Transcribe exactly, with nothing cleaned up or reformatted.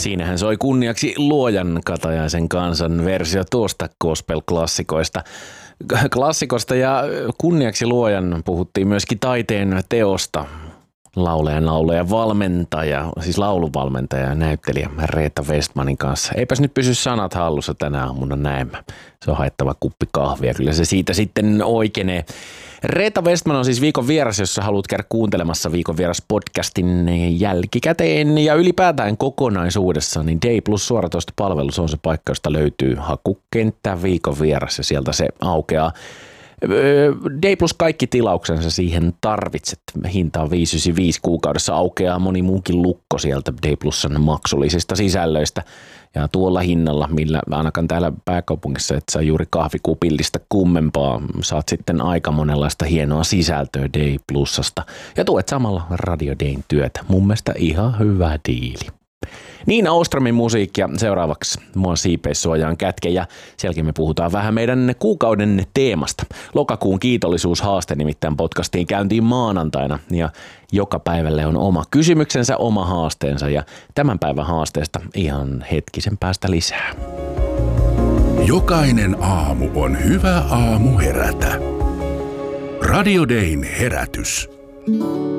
Siinähän soi kunniaksi Luojan Katajaisen kansan versio tuosta gospel-klassikoista. Klassikosta ja kunniaksi Luojan puhuttiin myöskin taiteen teosta. Laulajan, laulaja, valmentaja, siis lauluvalmentaja ja näyttelijä Reetta Westmanin kanssa. Eipäs nyt pysy sanat hallussa tänä aamuna näemmä. Se on haettava kuppi kahvia, kyllä se siitä sitten oikeenee. Reetta Westman on siis viikon vieras, jos sä haluat käydä kuuntelemassa viikon vieras podcastin jälkikäteen ja ylipäätään kokonaisuudessaan, niin Day Plus suoratoistopalvelus on se paikka, josta löytyy hakukenttä viikon vieras ja sieltä se aukeaa. Day Plus kaikki tilauksensa siihen tarvitset. Hinta on viisi yhdeksänkymmentäviisi kuukaudessa, aukeaa moni muukin lukko sieltä Day Plusan maksullisista sisällöistä. Ja tuolla hinnalla, millä ainakaan täällä pääkaupungissa, että saa juuri kahvikupillista kummempaa, saat sitten aika monenlaista hienoa sisältöä Day Plusasta. Ja tuet samalla Radio Dayn työtä. Mun mielestä ihan hyvä diili. Niina Ostromin musiikkia seuraavaksi. Mua siipeissuojaan kätke ja sielläkin me puhutaan vähän meidän kuukauden teemasta. Lokakuun kiitollisuushaaste nimittäin podcastiin käyntiin maanantaina ja joka päivälle on oma kysymyksensä, oma haasteensa ja tämän päivän haasteesta ihan hetkisen päästä lisää. Jokainen aamu on hyvä aamu herätä. Radio Dayn herätys.